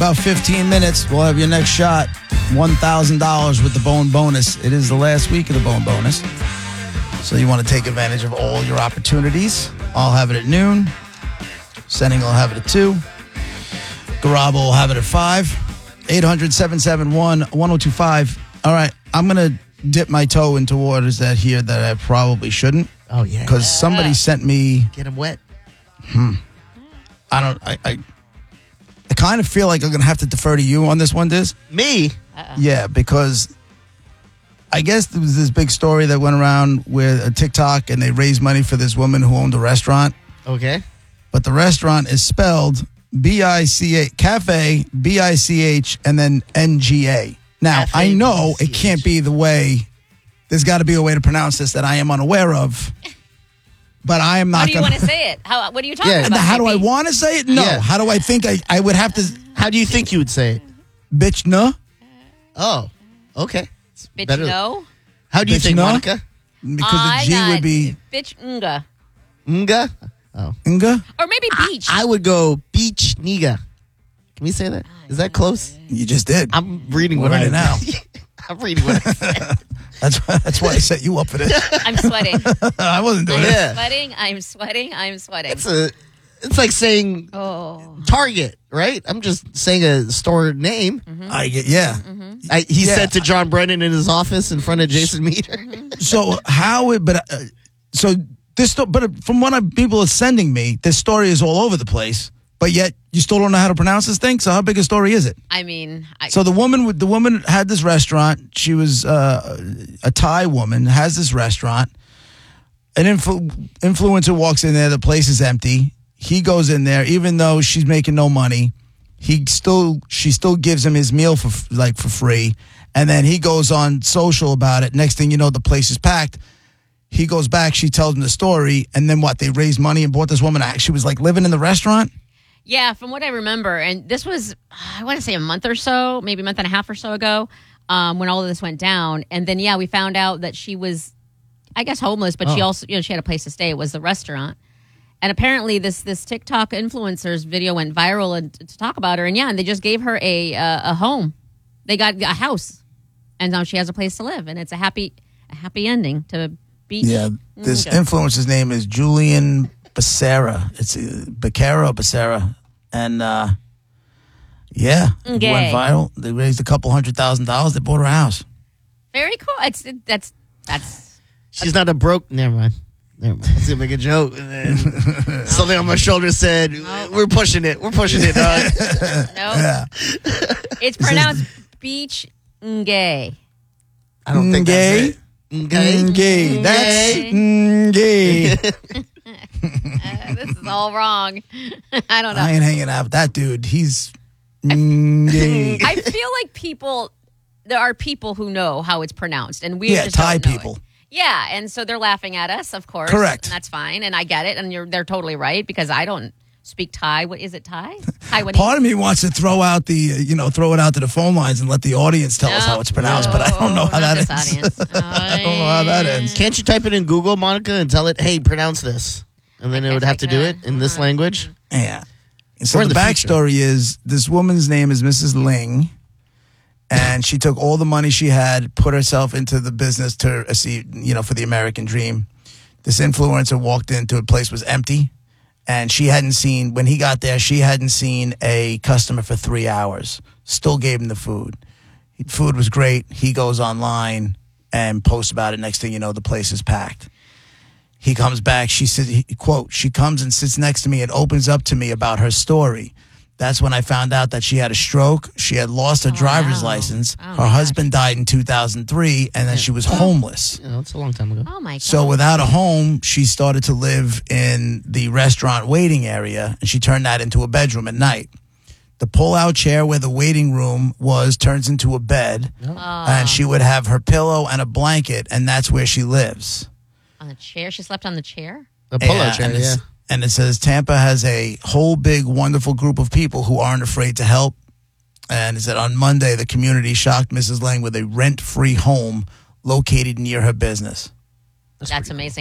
about 15 minutes, we'll have your next shot. $1,000 with the Bone Bonus. It is the last week of the Bone Bonus. So you want to take advantage of all your opportunities. I'll have it at noon. Sending will have it at 2. Garabo will have it at 5. 800-771-1025. All right, I'm going to dip my toe into waters that I probably shouldn't. Oh, yeah. Because somebody sent me... Get them wet. I kind of feel like I'm going to have to defer to you on this one, Diz. Me? Yeah, because I guess there was this big story that went around with a TikTok, and they raised money for this woman who owned a restaurant. Okay. But the restaurant is spelled B-I-C-H, Cafe, B-I-C-H, and then N-G-A. Now, Cafe, I know B-I-C-H. it can't be the way. There's got to be a way to pronounce this that I am unaware of. But I am not How do you going want to say it? What are you talking Yeah. about? How do I JP? want to say it? No. Yeah. How do I think I would have to? How do you think you would say it? Bitch, no. Oh, okay. Bitch, Better- no. How do you Bitch, think, no? Monica? Because the G would be Bitch, nga. Nga? Oh. Nga. Or maybe beach. I would go beach niga. Can we say that? Is that close? You just did. I'm reading We're what in it now. I'm reading what I said. That's why I set you up for this. I'm sweating. I wasn't doing it. Yeah. I'm sweating. It's like saying Oh. Target, right? I'm just saying a store name. I get yeah. He Yeah. said to John Brennan in his office in front of Jason Meter. So how it? But so this. But from what people are sending me, this story is all over the place. But yet you still don't know how to pronounce this thing. So how big a story is it? I mean, So the woman had this restaurant. She was a Thai woman, has this restaurant. An influencer walks in there. The place is empty. He goes in there, even though she's making no money. She still gives him his meal for free. And then he goes on social about it. Next thing you know, the place is packed. He goes back. She tells him the story. And then what? They raised money and bought this woman. She was like living in the restaurant. yeah, from what I remember, and this was, I want to say a month or so, maybe a month and a half or so ago, when all of this went down. And then, we found out that she was, I guess, homeless, but she also, she had a place to stay. It was the restaurant. And apparently this TikTok influencer's video went viral to talk about her. And they just gave her a home. They got a house. And now she has a place to live. And it's a happy ending to beach. Yeah, this influencer's name is Julian Becerra. It's Becerra or Becerra. And, it went viral. They raised a couple $100,000. They bought her a house. Very cool. That's She's not a broke. Never mind. I was going to make a joke. And then something on my shoulder said, we're pushing it. We're pushing it, dog. no. Yeah. It's pronounced beach ngay. I don't think that's it. Okay. Gay. That's gay. This is all wrong. I don't know. I ain't hanging out with that dude. He's gay. I feel like there are people who know how it's pronounced, and we just Thai don't know people. it. Yeah, and so they're laughing at us, of course. Correct. And that's fine, and I get it, and they're totally right because I don't speak Thai. What is it, Thai? Taiwanese. Part of me wants to throw it out to the phone lines and let the audience tell us how it's pronounced, but I don't know how that ends. I I don't know how that ends. Can't you type it in Google, Monica, and tell it, hey, pronounce this? And then it would have to do it in this language? Yeah. And so Or in the the backstory is this woman's name is Mrs. Ling, and she took all the money she had, put herself into the business to for the American dream. This influencer walked into a place was empty, and when he got there, she hadn't seen a customer for 3 hours. Still gave him the food. Food was great. He goes online and posts about it. Next thing you know, the place is packed. He comes back. She says, quote, she comes and sits next to me and opens up to me about her story. That's when I found out that she had a stroke. She had lost her driver's license. Oh, her husband died in 2003, and then she was homeless. Yeah, that's a long time ago. Oh, my God. So without a home, she started to live in the restaurant waiting area, and she turned that into a bedroom at night. The pull-out chair where the waiting room was turns into a bed, and she would have her pillow and a blanket, and that's where she lives. On the chair? She slept on the chair? The pull-out chair, and yeah. And it says Tampa has a whole big, wonderful group of people who aren't afraid to help. And it said on Monday, the community shocked Mrs. Lang with a rent-free home located near her business. That's amazing.